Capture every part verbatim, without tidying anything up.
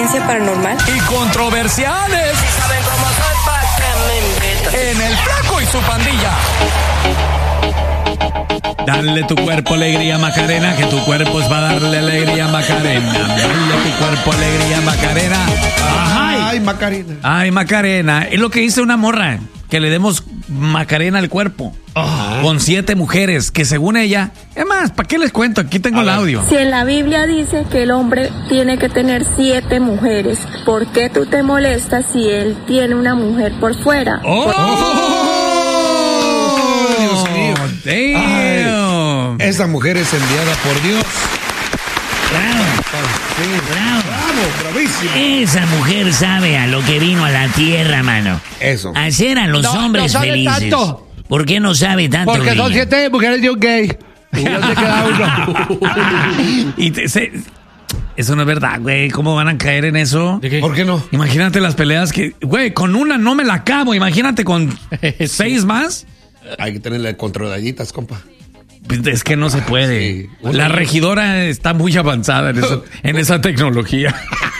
Experiencia Paranormal y controversiales. Si saben cómo soy, ¿pa' qué me invitan? En El Flaco y su pandilla. Dale tu cuerpo alegría, Macarena, que tu cuerpo es para darle alegría, Macarena. Dale tu cuerpo alegría, Macarena. Ajá. Ay, Macarena. Ay, Macarena. Es lo que dice una morra, que le demos Macarena al cuerpo. Ajá. Con siete mujeres, que según ella... Es más, ¿para qué les cuento? Aquí tengo el audio. Si en la Biblia dice que el hombre tiene que tener siete mujeres, ¿por qué tú te molestas si él tiene una mujer por fuera? ¡Oh! Por... ¡Oh! Dios mío. Damn. Ay, esa mujer es enviada por Dios. Bravo. Sí. Bravo. Bravo, bravísimo. Esa mujer sabe a lo que vino a la tierra, mano. Eso. A hacer a los no, hombres no sabe felices. Tanto. ¿Por qué no sabe tanto? Porque son niña? siete mujeres de un gay. Y no se queda uno. Y te, se, eso no es verdad, güey. ¿Cómo van a caer en eso? ¿De qué? ¿Por qué no? Imagínate las peleas que... Güey, con una no me la acabo. Imagínate con seis más. Hay que tenerle controladitas, compa. Es que no se puede. Sí. La regidora está muy avanzada en, eso, en esa tecnología.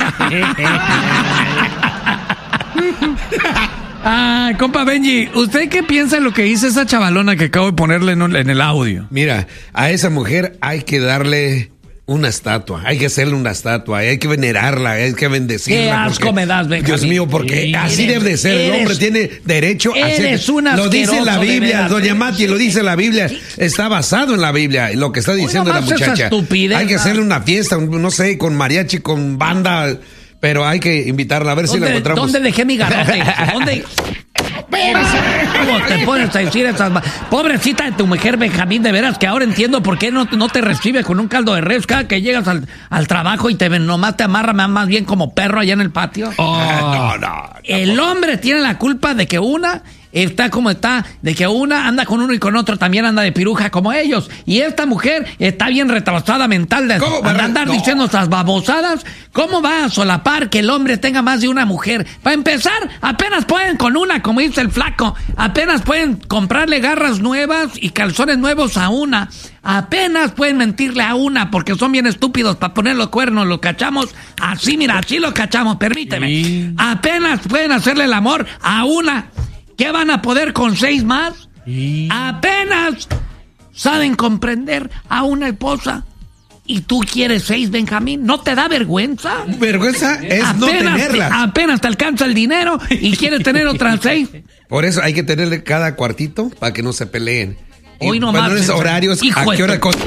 Ah, compa Benji, ¿usted qué piensa de lo que hizo esa chavalona que acabo de ponerle en, en el audio? Mira, a esa mujer hay que darle una estatua, hay que hacerle una estatua, hay que venerarla, hay que bendecirla. Qué asco porque, me das, Benjamín. Dios mío, porque Sí, así eres, debe de ser. El hombre eres, tiene derecho a hacer. Eres un Lo dice la asqueroso, de Biblia, veras. doña Mati, lo dice la Biblia. Está basado en la Biblia, lo que está diciendo la nomás esa muchacha. estupidez, Hay que hacerle una fiesta, un- no sé, con mariachi, con banda, pero hay que invitarla a ver si la ¿Dónde, encontramos. ¿Dónde dejé mi garrote? ¿Dónde? ¿Cómo te pones a decir esas ma- pobrecita de tu mujer, Benjamín? De veras que ahora entiendo por qué no, no te recibe con un caldo de res cada que llegas al, al trabajo y te ven- nomás te amarra más bien como perro allá en el patio. Ah, no, no. El hombre tiene la culpa de que una está como está, de que una anda con uno y con otro también anda de piruja como ellos. Y esta mujer está bien retrasada mental de ¿Cómo? andar, andar No. diciendo estas babosadas. ¿Cómo va a solapar que el hombre tenga más de una mujer? Para empezar, apenas pueden con una, como dice el Flaco. Apenas pueden comprarle garras nuevas y calzones nuevos a una. Apenas pueden mentirle a una porque son bien estúpidos para poner los cuernos. Los cachamos así, mira, así lo cachamos, permíteme. Sí. Apenas pueden hacerle el amor a una. ¿Qué van a poder con seis más? Sí. Apenas saben comprender a una esposa. ¿Y tú quieres seis, Benjamín? ¿No te da vergüenza? Vergüenza es no Apenas te, tenerlas. apenas te alcanza el dinero y quieres tener otras seis. Por eso hay que tenerle cada cuartito para que no se peleen. Hoy Y nomás, ponerles Benjamín. horarios, Hijo a de qué hora... tu- con-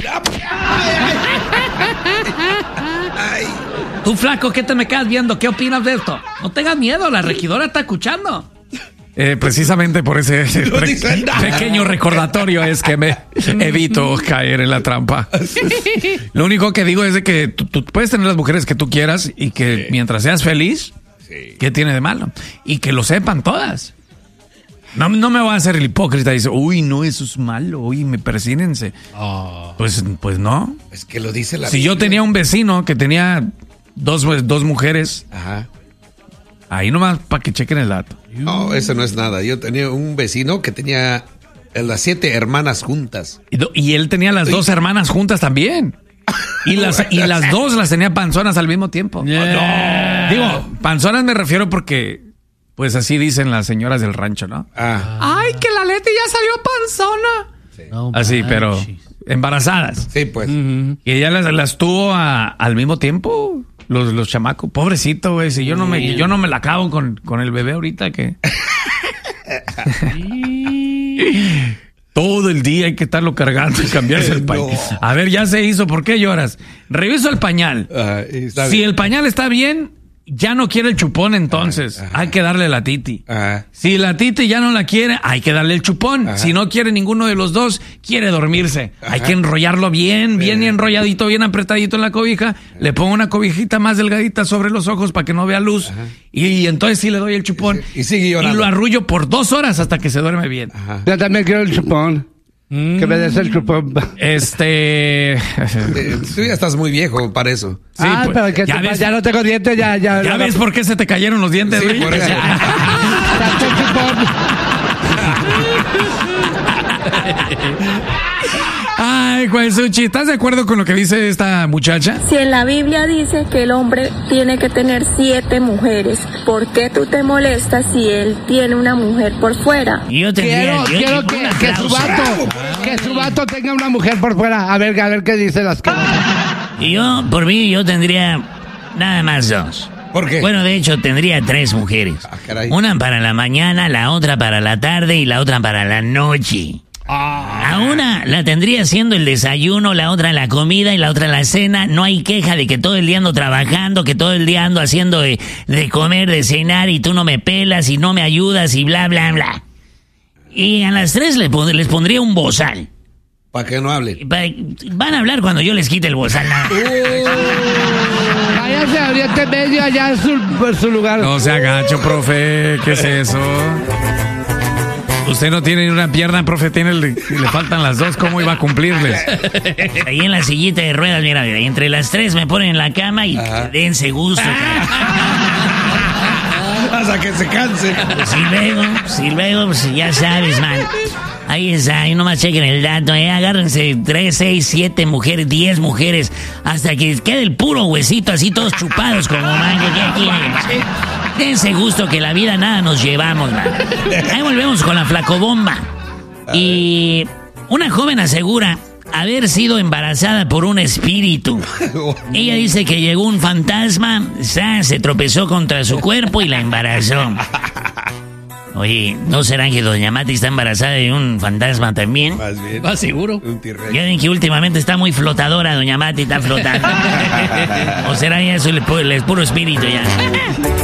Ay, Tú, Flaco, ¿qué te me quedas viendo? ¿Qué opinas de esto? No tengas miedo, la regidora está escuchando. Eh, precisamente por ese No dice nada. pequeño recordatorio es que me evito caer en la trampa. Lo único que digo es de que tú, tú puedes tener las mujeres que tú quieras y que mientras seas feliz, Sí. ¿qué tiene de malo? Y que lo sepan todas. No, no me voy a hacer el hipócrita y dice, uy, no, eso es malo, uy, me persínense. Oh. Pues, pues no. Es que lo dice la Si yo Biblia. tenía un vecino que tenía dos, dos mujeres, Ajá. ahí nomás para que chequen el dato. No, eso no es nada. Yo tenía un vecino que tenía eh, las siete hermanas juntas. Y, do- y él tenía las dos hermanas juntas también. Y las, y las dos las tenía panzonas al mismo tiempo. Yeah. Digo, panzonas me refiero porque, pues así dicen las señoras del rancho, ¿no? Ah, Ay, que la Leti ya salió panzona. No Así, pero manches. embarazadas. sí, pues. Ujú. Y ella las, las tuvo a- al mismo tiempo, los, los chamacos. Pobrecito, güey, si yo no me, yo no me la acabo con, con el bebé ahorita que... Todo el día hay que estarlo cargando y cambiarse el pañal. No. A ver, ya se hizo, ¿por qué lloras? Reviso el pañal. Ah, y está Si bien. el pañal está bien, ya no quiere el chupón, entonces Ajá. hay que darle la titi. Ajá. Si la titi ya no la quiere, hay que darle el chupón. Ajá. Si no quiere ninguno de los dos, quiere dormirse. Ajá. Hay que enrollarlo bien, bien Bien. enrolladito, bien apretadito en la cobija. Le pongo una cobijita más delgadita sobre los ojos para que no vea luz. Y, y entonces sí le doy el chupón. Y sigue llorando. Y lo arrullo por dos horas hasta que se duerme bien. Ajá. Yo también quiero el chupón. Que me des el chupón. Este... Eh, Tú ya estás muy viejo para eso. Sí, ah, pues, pero que ya te- ves- ya no tengo dientes, ya, ya. ¿Ya ves por qué se te cayeron los dientes, Sí, güey? por eso. Tanto chupón. Ay, Ay, Juansuchi, ¿estás de acuerdo con lo que dice esta muchacha? Si en la Biblia dice que el hombre tiene que tener siete mujeres, ¿por qué tú te molestas si él tiene una mujer por fuera? Yo tendría... Quiero, yo- quiero un que, que su aplauso. vato, que su vato tenga una mujer por fuera. A ver, a ver qué dice las cosas. Y yo, por mí, yo tendría nada más dos. ¿Por qué? Bueno, de hecho, tendría tres mujeres. Ah, caray. Una para la mañana, la otra para la tarde y la otra para la noche. A una la tendría haciendo el desayuno, la otra la comida y la otra la cena. No hay queja de que todo el día ando trabajando, que todo el día ando haciendo de, de comer, de cenar y tú no me pelas y no me ayudas y bla, bla, bla. Y a las tres les, pon- les pondría un bozal. Para que no hablen. Pa- Van a hablar cuando yo les quite el bozal. nada. Váyase a Oriente Medio, allá en su, en su lugar. No se agacho, profe. ¿Qué es eso? Usted no tiene ni una pierna, profe, tiene, le, le faltan las dos. ¿Cómo iba a cumplirles? Ahí en la sillita de ruedas, mira, mira, entre las tres me ponen en la cama y Ajá. dense gusto. Hasta que se canse. Si luego, si luego, pues ya sabes, man. Ahí está, ahí nomás chequen el dato, eh. Agárrense tres, seis, siete mujeres, diez mujeres, hasta que quede el puro huesito así todos chupados como man. ¿Qué quieren? Dense gusto que la vida nada nos llevamos, man. Ahí volvemos con la flacobomba. Y una joven asegura haber sido embarazada por un espíritu. Ella dice que llegó un fantasma, ¡zas!, se tropezó contra su cuerpo y la embarazó. Oye, ¿no será que doña Mati está embarazada de un fantasma también? Más bien. ¿Vas seguro? Un T-Rex. Ya ven que últimamente está muy flotadora, doña Mati está flotando. ¿O será ya eso el, pu- el puro espíritu ya?